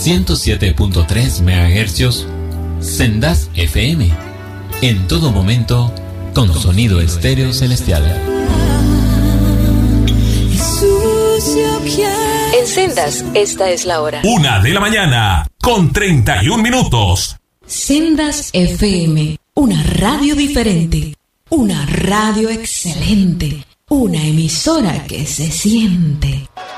107.3 MHz, Sendas FM. En todo momento, con sonido estéreo celestial. En Sendas, esta es la hora. 1:00 con 31 minutos. Sendas FM, una radio diferente, una radio excelente, una emisora que se siente.